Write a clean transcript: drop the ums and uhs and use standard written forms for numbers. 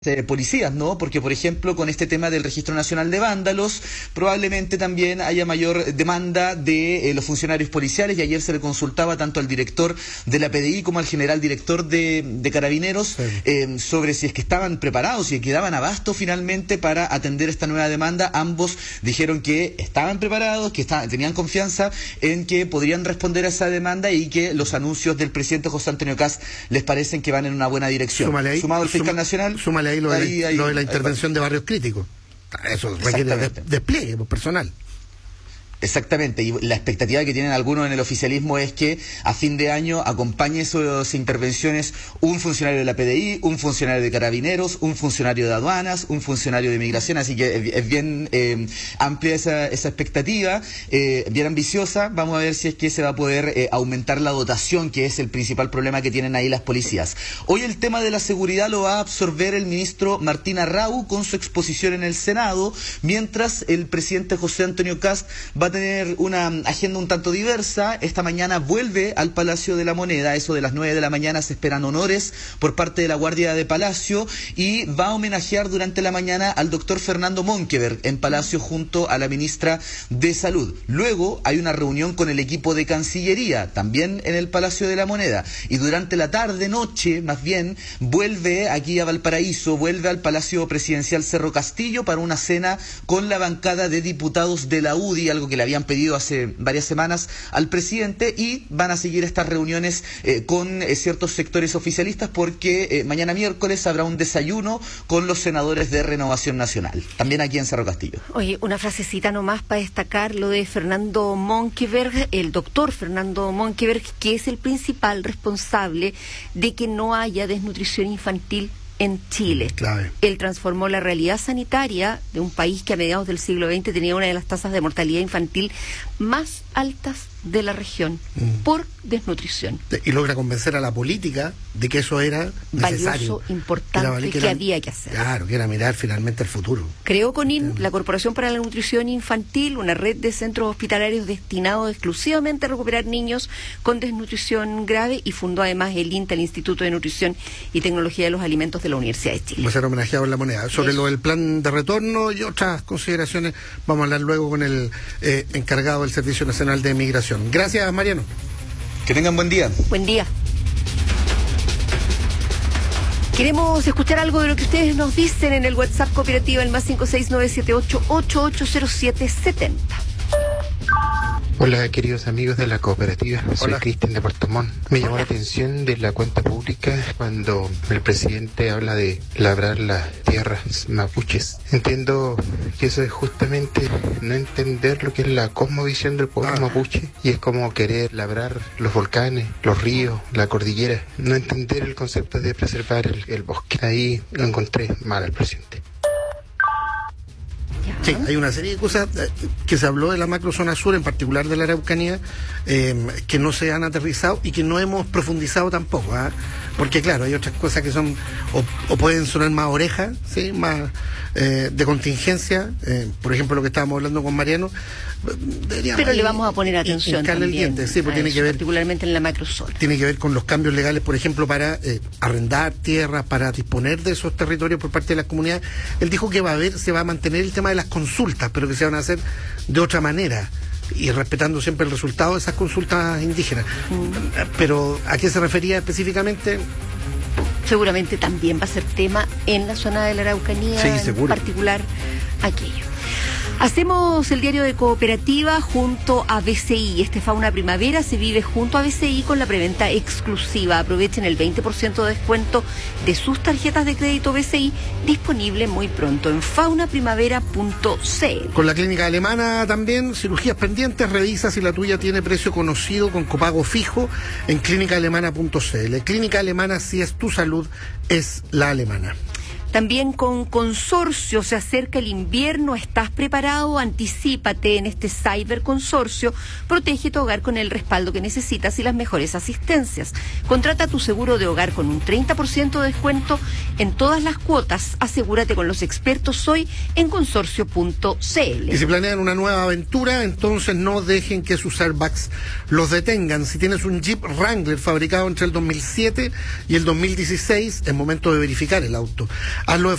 policías, ¿no? Porque, por ejemplo, con este tema del Registro Nacional de Vándalos, probablemente también haya mayor demanda de los funcionarios policiales, y ayer se le consultaba tanto al director de la PDI como al general director de Carabineros sobre si es que estaban preparados, si es que daban abasto finalmente para atender esta nueva demanda. Ambos dijeron que estaban preparados, que tenían confianza en que podrían responder a esa demanda y que los anuncios del presidente José Antonio Kast les parecen que van en una buena dirección. Sumado al fiscal nacional, súmale ahí lo de la intervención de barrios críticos. Eso requiere despliegue personal. Exactamente, y la expectativa que tienen algunos en el oficialismo es que a fin de año acompañe esas intervenciones un funcionario de la PDI, un funcionario de Carabineros, un funcionario de aduanas, un funcionario de migración, así que es bien amplia esa expectativa, bien ambiciosa. Vamos a ver si es que se va a poder aumentar la dotación, que es el principal problema que tienen ahí las policías. Hoy el tema de la seguridad lo va a absorber el ministro Martín Arrau con su exposición en el Senado, mientras el presidente José Antonio Kast va a tener una agenda un tanto diversa. Esta mañana vuelve al Palacio de la Moneda, eso de las 9 de la mañana se esperan honores por parte de la Guardia de Palacio, y va a homenajear durante la mañana al doctor Fernando Monkeberg en Palacio junto a la ministra de Salud. Luego hay una reunión con el equipo de Cancillería, también en el Palacio de la Moneda, y durante la tarde-noche, más bien, vuelve aquí a Valparaíso, vuelve al Palacio Presidencial Cerro Castillo para una cena con la bancada de diputados de la UDI, algo que le habían pedido hace varias semanas al presidente, y van a seguir estas reuniones con ciertos sectores oficialistas, porque mañana miércoles habrá un desayuno con los senadores de Renovación Nacional, también aquí en Cerro Castillo. Oye, una frasecita nomás para destacar lo de Fernando Monkeberg, el doctor Fernando Monkeberg, que es el principal responsable de que no haya desnutrición infantil en Chile. Clave. Él transformó la realidad sanitaria de un país que a mediados del siglo XX tenía una de las tasas de mortalidad infantil más altas de la región por desnutrición. Y logra convencer a la política de que eso era necesario. Valioso, importante, que había que hacer. Claro, que era mirar finalmente al futuro. Creó CONIN, la Corporación para la Nutrición Infantil, una red de centros hospitalarios destinados exclusivamente a recuperar niños con desnutrición grave, y fundó además el INTA, el Instituto de Nutrición y Tecnología de los Alimentos de la Universidad de Chile. Va a ser homenajeado en la moneda. Sobre lo del plan de retorno y otras consideraciones, vamos a hablar luego con el encargado del Servicio Nacional de Migración. Gracias, Mariano. Que tengan buen día. Buen día. Queremos escuchar algo de lo que ustedes nos dicen en el WhatsApp Cooperativa, el más 56978880770. Hola, queridos amigos de la cooperativa, soy Cristian de Puerto Montt. Me llamó la atención de la cuenta pública cuando el presidente habla de labrar las tierras mapuches. Entiendo que eso es justamente no entender lo que es la cosmovisión del pueblo mapuche, y es como querer labrar los volcanes, los ríos, la cordillera, no entender el concepto de preservar el bosque. Ahí lo encontré mal al presidente. Sí, hay una serie de cosas que se habló de la macrozona sur, en particular de la Araucanía, que no se han aterrizado y que no hemos profundizado tampoco, porque claro, hay otras cosas que son o pueden sonar más orejas, ¿sí? Más de contingencia, por ejemplo lo que estábamos hablando con Mariano, pero le vamos a poner atención también diente, sí, porque tiene que ver particularmente en la macrozona. Tiene que ver con los cambios legales, por ejemplo, para arrendar tierras, para disponer de esos territorios por parte de las comunidades. Él dijo que se va a mantener el tema de las consultas, pero que se van a hacer de otra manera y respetando siempre el resultado de esas consultas indígenas. Pero ¿a qué se refería específicamente? Seguramente también va a ser tema en la zona de la Araucanía, sí, en particular aquello. Hacemos el diario de Cooperativa junto a BCI. Este Fauna Primavera se vive junto a BCI con la preventa exclusiva. Aprovechen el 20% de descuento de sus tarjetas de crédito BCI, disponible muy pronto en faunaprimavera.cl. Con la clínica alemana también, cirugías pendientes, revisa si la tuya tiene precio conocido con copago fijo en clínicaalemana.cl. Clínica Alemana, si es tu salud, es la alemana. También con Consorcio, se acerca el invierno, ¿estás preparado? Anticípate en este ciberconsorcio, protege tu hogar con el respaldo que necesitas y las mejores asistencias. Contrata tu seguro de hogar con un 30% de descuento en todas las cuotas. Asegúrate con los expertos hoy en consorcio.cl. Y si planean una nueva aventura, entonces no dejen que sus airbags los detengan. Si tienes un Jeep Wrangler fabricado entre el 2007 y el 2016, es momento de verificar el auto. hazlo